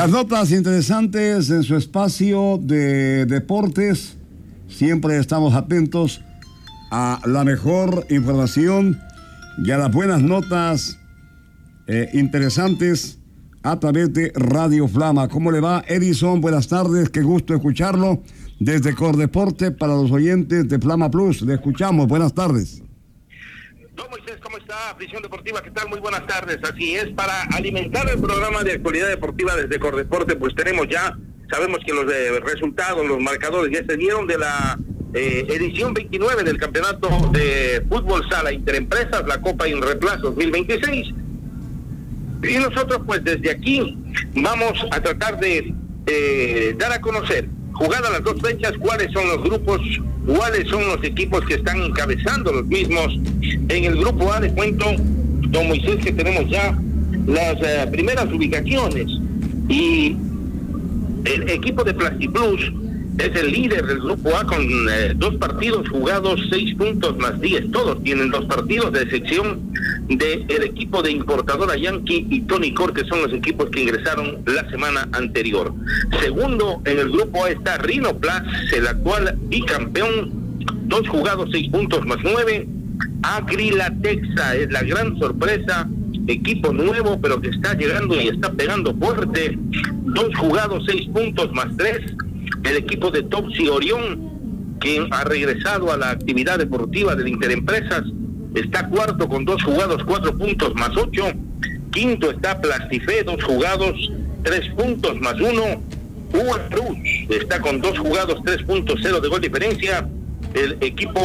Las notas interesantes en su espacio de deportes. Siempre estamos atentos a la mejor información y a las buenas notas interesantes a través de Radio Flama. ¿Cómo le va, Edison? Buenas tardes, qué gusto escucharlo desde Cordeporte para los oyentes de Flama Plus. Le escuchamos, buenas tardes. Don Moisés, ¿cómo está? Afición Deportiva, ¿qué tal? Muy buenas tardes. Así es, para alimentar el programa de actualidad deportiva desde Cordeporte, pues tenemos ya, sabemos que los resultados, los marcadores ya se dieron de la edición 29 del campeonato de fútbol sala interempresas, la Copa INREPLAS 2026. Y nosotros pues desde aquí vamos a tratar de dar a conocer, jugadas las dos fechas, cuáles son los grupos, cuáles son los equipos que están encabezando los mismos. En el grupo A, de cuento, don Moisés, que tenemos ya las primeras ubicaciones, y el equipo de Plastiplus es el líder del grupo A con 2 partidos jugados, 6 puntos más 10. Todos tienen 2 partidos, de excepción del equipo de Importadora Yankee y Tony Cor, que son los equipos que ingresaron la semana anterior. Segundo en el grupo A está Rhinoplas, el actual bicampeón, 2 jugados, 6 puntos más 9. Agrilatexa es la gran sorpresa, equipo nuevo pero que está llegando y está pegando fuerte, 2 jugados, 6 puntos más 3. El equipo de Topsy Orión, que ha regresado a la actividad deportiva del Interempresas, está cuarto con 2 jugados, 4 puntos más 8. Quinto está Plastife, 2 jugados, 3 puntos más 1. Cruz está con 2 jugados, 3.0 de gol diferencia. El equipo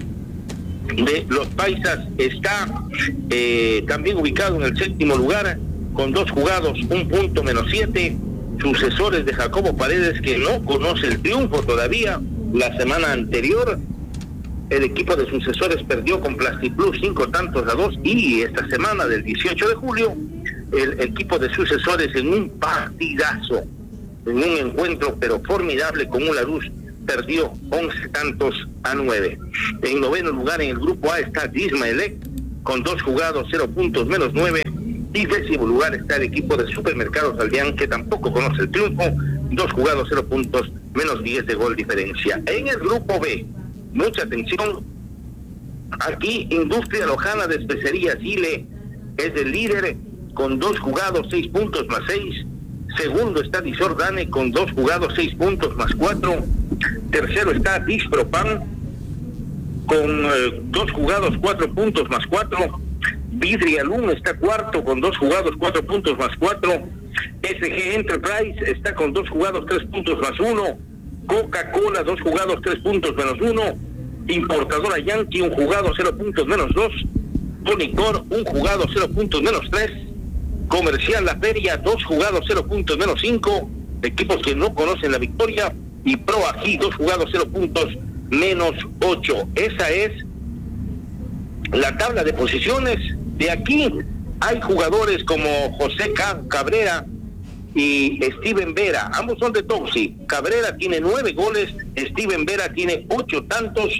de los Paisas está también ubicado en el 7º lugar con 2 jugados, 1 punto menos 7. Sucesores de Jacobo Paredes, que no conoce el triunfo todavía. La semana anterior el equipo de Sucesores perdió con Plastiplus 5-2, y esta semana del 18 de julio el equipo de Sucesores, en un partidazo, en un encuentro pero formidable con un Larus, perdió 11-9. En 9º lugar en el grupo A está Dismaelec con 2 jugados, 0 puntos menos 9. Y 10º lugar está el equipo de Supermercados Aldeán, que tampoco conoce el triunfo, 2 jugados, 0 puntos menos 10 de gol diferencia. En el grupo B, mucha atención, aquí Industria Lojana de Especerías Ile es el líder con 2 jugados, 6 puntos más 6. Segundo está Disordane con 2 jugados, 6 puntos más 4. Tercero está Dispropan con 2 jugados, 4 puntos más 4. Vidrialum está cuarto con 2 jugados, 4 puntos más 4. SG Enterprise está con 2 jugados, 3 puntos más 1. Coca-Cola, 2 jugados, 3 puntos menos 1. Importadora Yankee, 1 jugado, 0 puntos menos 2. Tonicor, 1 jugado, 0 puntos menos 3. Comercial La Feria, 2 jugados, 0 puntos menos 5. Equipos que no conocen la victoria. Y Pro Ají, 2 jugados, 0 puntos menos 8. Esa es la tabla de posiciones. De aquí hay jugadores como José Cabrera y Steven Vera, ambos son de Topsy. Cabrera tiene 9 goles, Steven Vera tiene 8 tantos,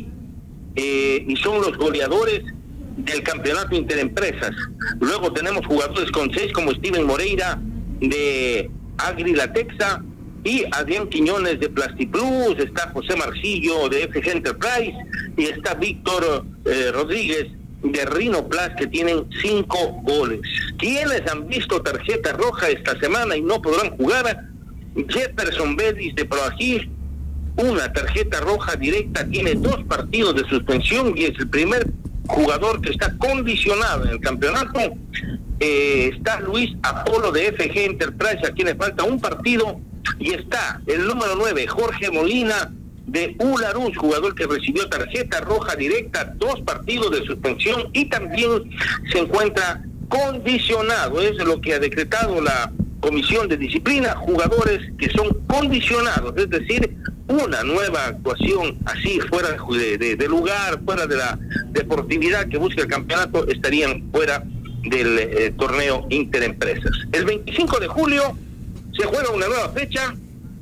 y son los goleadores del campeonato Interempresas. Luego tenemos jugadores con 6 como Steven Moreira de Agrilatexa y Adrián Quiñones de Plastiplus. Está José Marcillo de FG Enterprise y está Víctor Rodríguez de Rhinoplas, que tienen 5 goles. ¿Quiénes han visto tarjeta roja esta semana y no podrán jugar? Jefferson Bedis de Proagir, una tarjeta roja directa, tiene 2 partidos de suspensión y es el primer jugador que está condicionado en el campeonato. Está Luis Apolo de FG Enterprise, a quien le falta un partido, y está el número 9, Jorge Molina de Ularus, jugador que recibió tarjeta roja directa, 2 partidos de suspensión, y también se encuentra condicionado. Es lo que ha decretado la Comisión de Disciplina, jugadores que son condicionados, es decir, una nueva actuación así fuera de lugar, fuera de la deportividad que busca el campeonato, estarían fuera del torneo Interempresas. El 25 de julio se juega una nueva fecha.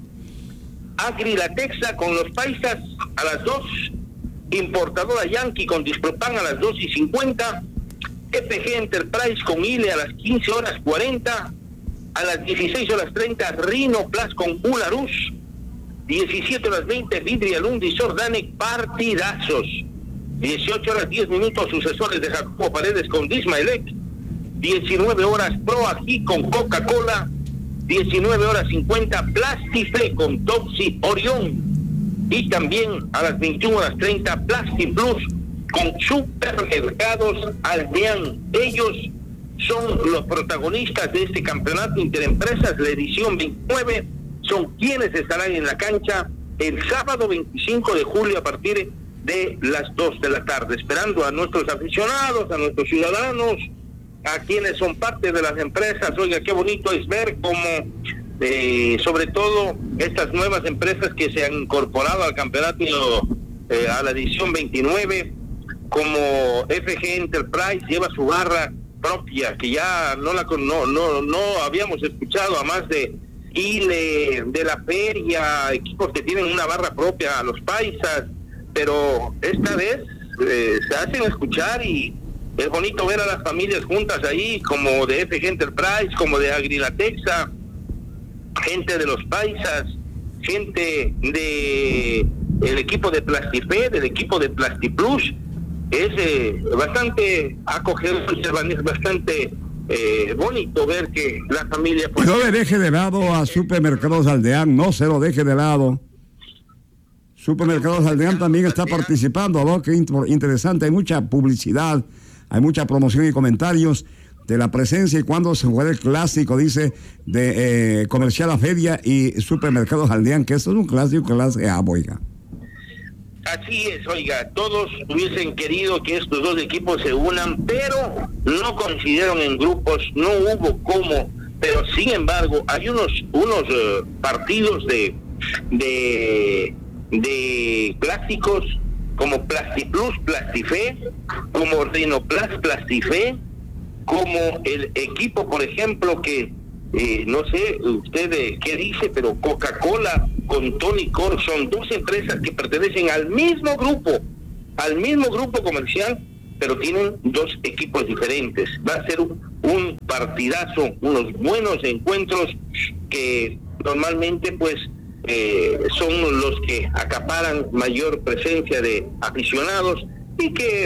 Agrilatexa con los Paisas a las 2, Importadora Yankee con Dispropan a las 2:50, FG Enterprise con ILE a las 15:40, A las 16:30, Rino Plus con Ularus. 17:20, Vidria Lundi Sordanec, partidazos. 18:10, sucesores de Jacobo Paredes con Dismaelec. 19:00, Pro Ají con Coca-Cola. 19:50, Plastife con Topsy Orión. Y también a las 21:30, Plasti Plus con Supermercados Aldean. Ellos son los protagonistas de este campeonato interempresas, la edición 29, son quienes estarán en la cancha el sábado 25 de julio a partir de las 2 de la tarde, esperando a nuestros aficionados, a nuestros ciudadanos, a quienes son parte de las empresas. Oiga, qué bonito es ver cómo, sobre todo, estas nuevas empresas que se han incorporado al campeonato, a la edición 29, como FG Enterprise lleva su barra propia, que ya no habíamos escuchado, a más de Ile, de la Feria, equipos que tienen una barra propia, los Paisas, pero esta vez se hacen escuchar y es bonito ver a las familias juntas ahí, como de FG Enterprise, como de Agrilatexa, gente de los Paisas, gente de el equipo de Plastife, del equipo de Plastiplus. Es bastante acogedor, es bastante bonito ver que la familia... Pues, no le deje de lado a Supermercados Aldean, no se lo deje de lado. Supermercados Aldean también está participando, ¿no? Qué interesante, hay mucha publicidad, hay mucha promoción y comentarios de la presencia y cuando se juega el clásico, dice, de Comercial La Feria y Supermercados Aldean, que eso es un clásico clase A, oiga. Así es, oiga, todos hubiesen querido que estos dos equipos se unan, pero no coincidieron en grupos, no hubo cómo, pero sin embargo hay unos partidos de clásicos como Plastiplus, Plastife, como Rinoplus, Plastife, como el equipo, por ejemplo, que no sé usted qué dice, pero Coca-Cola con Tony Cor son dos empresas que pertenecen al mismo grupo comercial, pero tienen dos equipos diferentes. Va a ser un partidazo, unos buenos encuentros que normalmente pues son los que acaparan mayor presencia de aficionados y que